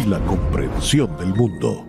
y la comprensión del mundo.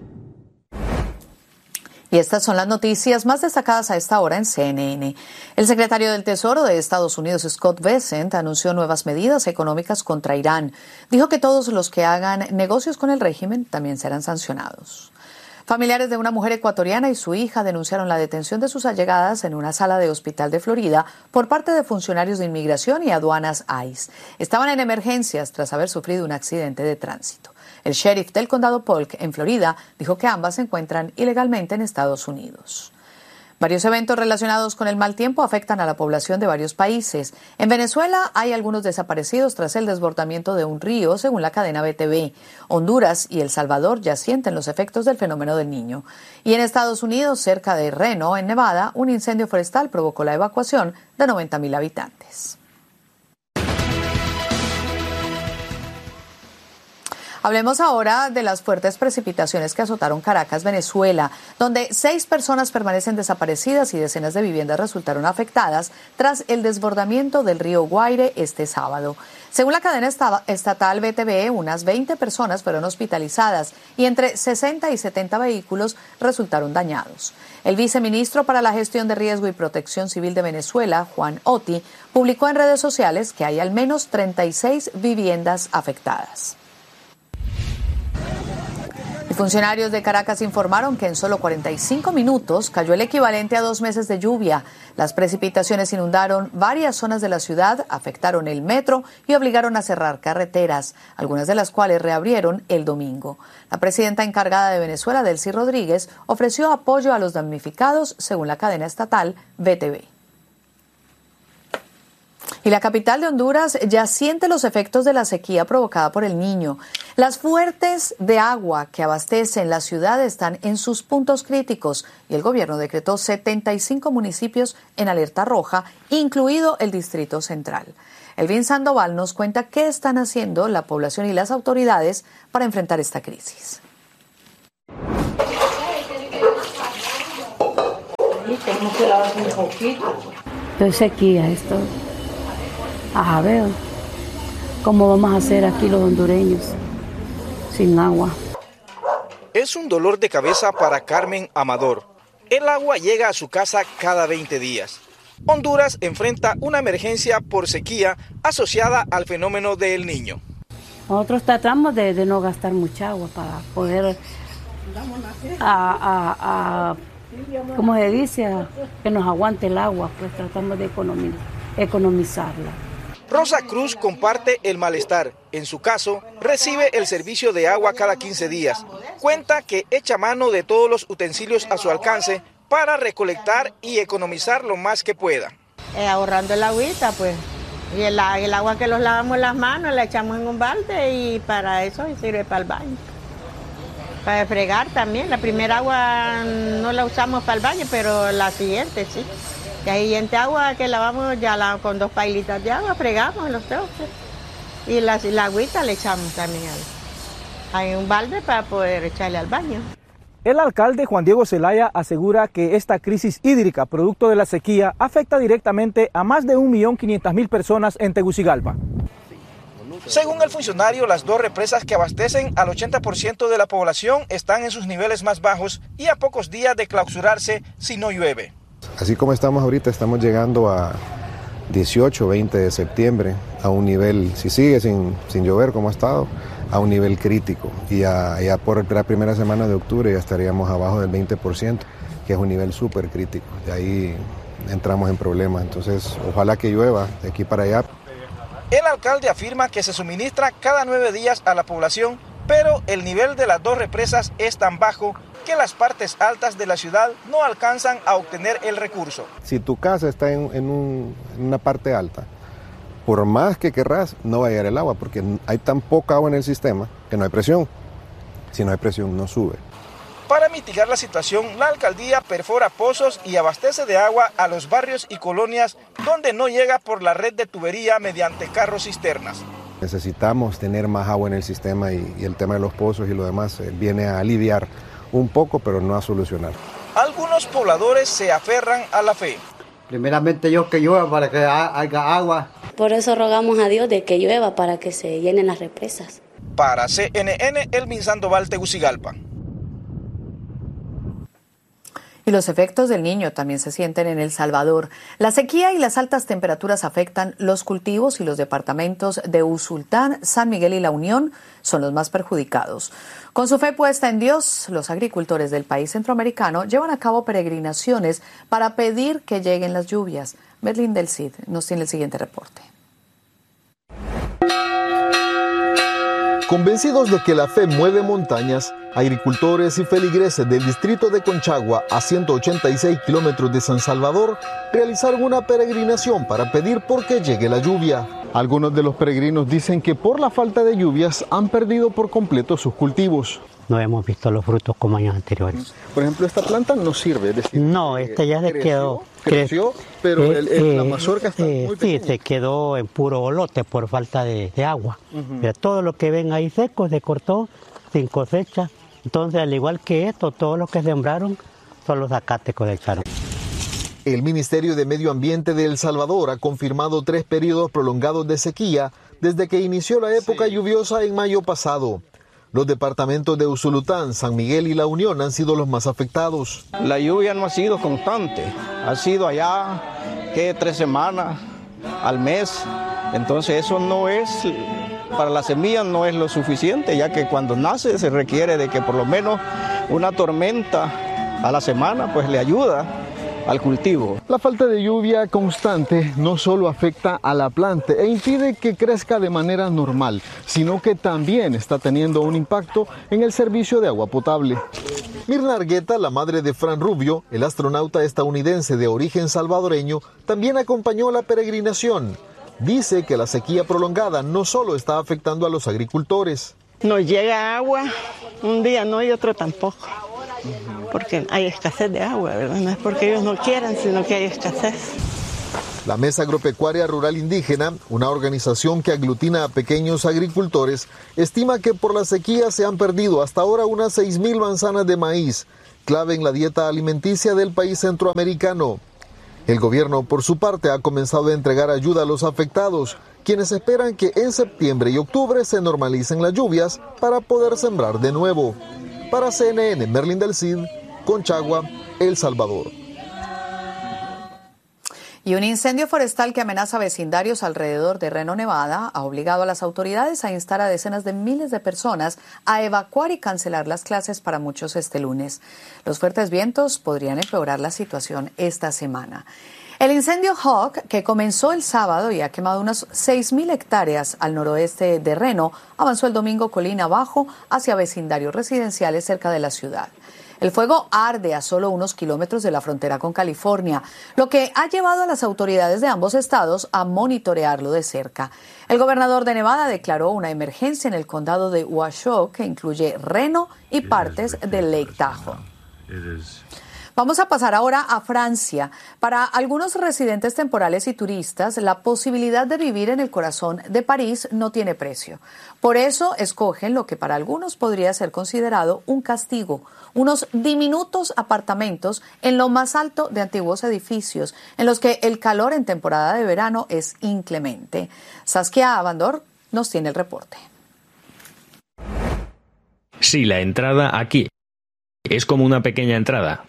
Y estas son las noticias más destacadas a esta hora en CNN. El secretario del Tesoro de Estados Unidos, Scott Bessent, anunció nuevas medidas económicas contra Irán. Dijo que todos los que hagan negocios con el régimen también serán sancionados. Familiares de una mujer ecuatoriana y su hija denunciaron la detención de sus allegadas en una sala de hospital de Florida por parte de funcionarios de inmigración y aduanas ICE. Estaban en emergencias tras haber sufrido un accidente de tránsito. El sheriff del condado Polk, en Florida, dijo que ambas se encuentran ilegalmente en Estados Unidos. Varios eventos relacionados con el mal tiempo afectan a la población de varios países. En Venezuela hay algunos desaparecidos tras el desbordamiento de un río, según la cadena BTV. Honduras y El Salvador ya sienten los efectos del fenómeno del Niño. Y en Estados Unidos, cerca de Reno, en Nevada, un incendio forestal provocó la evacuación de 90,000 habitantes. Hablemos ahora de las fuertes precipitaciones que azotaron Caracas, Venezuela, donde 6 personas permanecen desaparecidas y decenas de viviendas resultaron afectadas tras el desbordamiento del río Guaire este sábado. Según la cadena estatal BTV, unas 20 personas fueron hospitalizadas y entre 60 y 70 vehículos resultaron dañados. El viceministro para la Gestión de Riesgo y Protección Civil de Venezuela, Juan Oti, publicó en redes sociales que hay al menos 36 viviendas afectadas. Funcionarios de Caracas informaron que en solo 45 minutos cayó el equivalente a 2 meses de lluvia. Las precipitaciones inundaron varias zonas de la ciudad, afectaron el metro y obligaron a cerrar carreteras, algunas de las cuales reabrieron el domingo. La presidenta encargada de Venezuela, Delcy Rodríguez, ofreció apoyo a los damnificados, según la cadena estatal BTV. Y la capital de Honduras ya siente los efectos de la sequía provocada por el Niño. Las fuentes de agua que abastecen la ciudad están en sus puntos críticos y el gobierno decretó 75 municipios en alerta roja, incluido el Distrito Central. Elvin Sandoval nos cuenta qué están haciendo la población y las autoridades para enfrentar esta crisis. Estoy sequía esto. Ajá, veo. ¿Cómo vamos a hacer aquí los hondureños sin agua? Es un dolor de cabeza para Carmen Amador. El agua llega a su casa cada 20 días. Honduras enfrenta una emergencia por sequía asociada al fenómeno del Niño. Nosotros tratamos de no gastar mucha agua para poder, ¿cómo se dice? Que nos aguante el agua, pues tratamos de economizarla. Rosa Cruz comparte el malestar. En su caso, recibe el servicio de agua cada 15 días. Cuenta que echa mano de todos los utensilios a su alcance para recolectar y economizar lo más que pueda. Ahorrando el agüita, pues. Y el agua que los lavamos las manos la echamos en un balde y para eso sirve para el baño. Para fregar también. La primera agua no la usamos para el baño, pero la siguiente sí. La siguiente agua que lavamos ya con 2 pailitas de agua, fregamos los trozos. Y la agüita le echamos también hay un balde para poder echarle al baño. El alcalde Juan Diego Zelaya asegura que esta crisis hídrica, producto de la sequía, afecta directamente a más de 1.500.000 personas en Tegucigalpa. Según el funcionario, las 2 represas que abastecen al 80% de la población están en sus niveles más bajos y a pocos días de clausurarse si no llueve. Así como estamos ahorita, estamos llegando a 18, 20 de septiembre a un nivel, si sigue sin llover como ha estado, a un nivel crítico. Y ya por la primera semana de octubre ya estaríamos abajo del 20%, que es un nivel súper crítico. Y ahí entramos en problemas. Entonces, ojalá que llueva de aquí para allá. El alcalde afirma que se suministra cada 9 días a la población, pero el nivel de las 2 represas es tan bajo que las partes altas de la ciudad no alcanzan a obtener el recurso. Si tu casa está en una parte alta, por más que querrás, no va a llegar el agua, porque hay tan poca agua en el sistema que no hay presión. Si no hay presión, no sube. Para mitigar la situación, la alcaldía perfora pozos y abastece de agua a los barrios y colonias donde no llega por la red de tubería mediante carros cisternas. Necesitamos tener más agua en el sistema y el tema de los pozos y lo demás viene a aliviar un poco, pero no a solucionar. Algunos pobladores se aferran a la fe. Primeramente Dios que llueva para que haya agua. Por eso rogamos a Dios de que llueva para que se llenen las represas. Para CNN, Elvin Sandoval, Tegucigalpa. Y los efectos del Niño también se sienten en El Salvador. La sequía y las altas temperaturas afectan los cultivos y los departamentos de Usulután, San Miguel y La Unión son los más perjudicados. Con su fe puesta en Dios, los agricultores del país centroamericano llevan a cabo peregrinaciones para pedir que lleguen las lluvias. Berlín del Cid nos tiene el siguiente reporte. Convencidos de que la fe mueve montañas, agricultores y feligreses del distrito de Conchagua, a 186 kilómetros de San Salvador, realizaron una peregrinación para pedir por que llegue la lluvia. Algunos de los peregrinos dicen que por la falta de lluvias han perdido por completo sus cultivos. No hemos visto los frutos como años anteriores. Por ejemplo, esta planta no sirve, es decir, no, esta ya se creció, pero la mazorca está muy pequeña. Sí, se quedó en puro bolote por falta de agua. Pero todo lo que ven ahí seco se cortó sin cosecha. Entonces, al igual que esto, todo lo que sembraron son los zacate cosecharon. El Ministerio de Medio Ambiente de El Salvador ha confirmado 3 periodos prolongados de sequía desde que inició la época lluviosa en mayo pasado. Los departamentos de Usulután, San Miguel y La Unión han sido los más afectados. La lluvia no ha sido constante, ha sido allá 3 semanas al mes, entonces eso no es, para la semilla no es lo suficiente, ya que cuando nace se requiere de que por lo menos una tormenta a la semana pues le ayuda al cultivo. La falta de lluvia constante no solo afecta a la planta e impide que crezca de manera normal, sino que también está teniendo un impacto en el servicio de agua potable. Mirna Argueta, la madre de Fran Rubio, el astronauta estadounidense de origen salvadoreño, también acompañó la peregrinación. Dice que la sequía prolongada no solo está afectando a los agricultores. Nos llega agua un día, no, y otro tampoco. Porque hay escasez de agua, ¿verdad? No es porque ellos no quieran, sino que hay escasez. La Mesa Agropecuaria Rural Indígena, una organización que aglutina a pequeños agricultores, estima que por la sequía se han perdido hasta ahora unas 6,000 manzanas de maíz, clave en la dieta alimenticia del país centroamericano. El gobierno, por su parte, ha comenzado a entregar ayuda a los afectados, quienes esperan que en septiembre y octubre se normalicen las lluvias para poder sembrar de nuevo. Para CNN, Berlín del Cid, Conchagua, El Salvador. Y un incendio forestal que amenaza vecindarios alrededor de Reno, Nevada, ha obligado a las autoridades a instar a decenas de miles de personas a evacuar y cancelar las clases para muchos este lunes. Los fuertes vientos podrían empeorar la situación esta semana. El incendio Hawk, que comenzó el sábado y ha quemado unas 6,000 hectáreas al noroeste de Reno, avanzó el domingo colina abajo hacia vecindarios residenciales cerca de la ciudad. El fuego arde a solo unos kilómetros de la frontera con California, lo que ha llevado a las autoridades de ambos estados a monitorearlo de cerca. El gobernador de Nevada declaró una emergencia en el condado de Washoe, que incluye Reno y partes de Lake Tahoe. Vamos a pasar ahora a Francia. Para algunos residentes temporales y turistas, la posibilidad de vivir en el corazón de París no tiene precio. Por eso escogen lo que para algunos podría ser considerado un castigo, unos diminutos apartamentos en lo más alto de antiguos edificios, en los que el calor en temporada de verano es inclemente. Saskia Abandor nos tiene el reporte. Sí, la entrada aquí es como una pequeña entrada.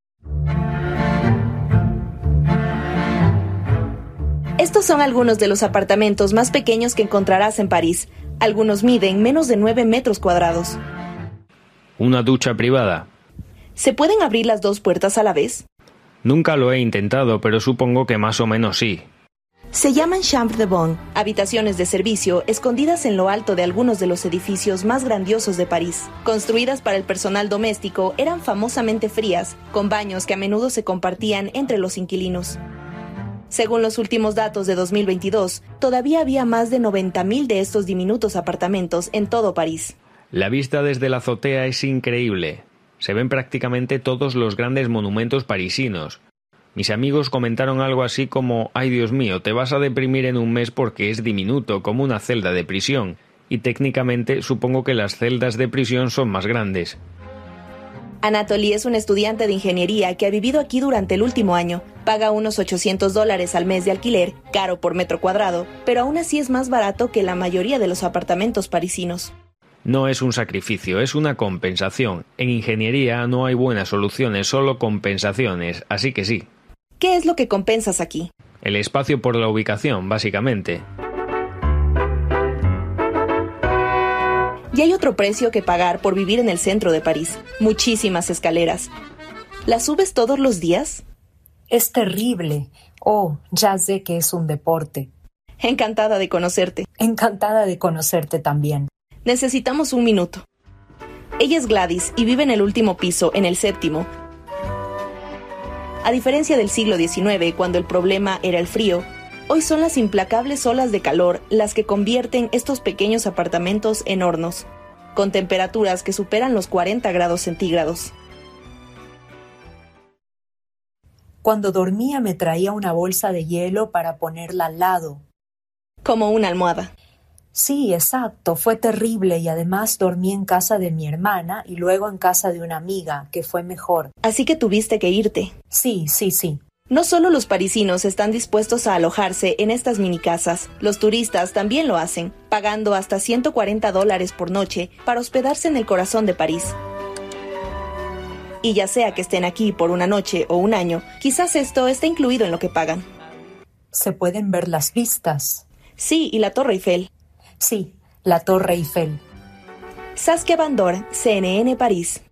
Estos son algunos de los apartamentos más pequeños que encontrarás en París. Algunos miden menos de 9 metros cuadrados. Una ducha privada. ¿Se pueden abrir las 2 puertas a la vez? Nunca lo he intentado, pero supongo que más o menos sí. Se llaman chambre de bonne, habitaciones de servicio escondidas en lo alto de algunos de los edificios más grandiosos de París. Construidas para el personal doméstico, eran famosamente frías, con baños que a menudo se compartían entre los inquilinos. Según los últimos datos de 2022, todavía había más de 90,000 de estos diminutos apartamentos en todo París. La vista desde la azotea es increíble. Se ven prácticamente todos los grandes monumentos parisinos. Mis amigos comentaron algo así como: «Ay, Dios mío, te vas a deprimir en un mes porque es diminuto, como una celda de prisión». Y técnicamente supongo que las celdas de prisión son más grandes. Anatoly es un estudiante de ingeniería que ha vivido aquí durante el último año. Paga unos $800 al mes de alquiler, caro por metro cuadrado, pero aún así es más barato que la mayoría de los apartamentos parisinos. No es un sacrificio, es una compensación. En ingeniería no hay buenas soluciones, solo compensaciones, así que sí. ¿Qué es lo que compensas aquí? El espacio por la ubicación, básicamente. Y hay otro precio que pagar por vivir en el centro de París. Muchísimas escaleras. ¿Las subes todos los días? Es terrible. Oh, ya sé que es un deporte. Encantada de conocerte. Encantada de conocerte también. Necesitamos un minuto. Ella es Gladys y vive en el último piso, en el 7º. A diferencia del siglo XIX, cuando el problema era el frío, hoy son las implacables olas de calor las que convierten estos pequeños apartamentos en hornos, con temperaturas que superan los 40 grados centígrados. Cuando dormía me traía una bolsa de hielo para ponerla al lado. Como una almohada. Sí, exacto, fue terrible y además dormí en casa de mi hermana y luego en casa de una amiga, que fue mejor. Así que tuviste que irte. Sí. No solo los parisinos están dispuestos a alojarse en estas mini casas, los turistas también lo hacen, pagando hasta $140 por noche para hospedarse en el corazón de París. Y ya sea que estén aquí por una noche o un año, quizás esto esté incluido en lo que pagan. ¿Se pueden ver las vistas? Sí, y la Torre Eiffel. Sí, la Torre Eiffel. Saskia Van Doorn, CNN París.